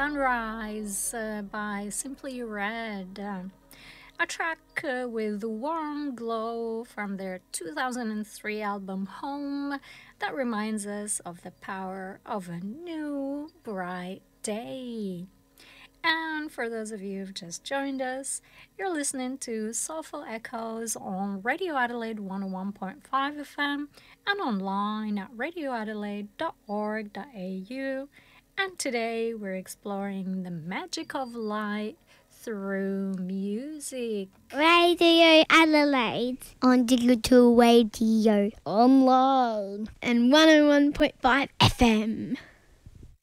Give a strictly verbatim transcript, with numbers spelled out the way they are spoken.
Sunrise uh, by Simply Red. Uh, a track uh, with warm glow from their two thousand three album Home that reminds us of the power of a new bright day. And for those of you who've just joined us, you're listening to Soulful Echoes on Radio Adelaide one oh one point five F M and online at radio adelaide dot org dot a u. And today we're exploring the magic of light through music. Radio Adelaide on digital radio, online, and one oh one point five F M.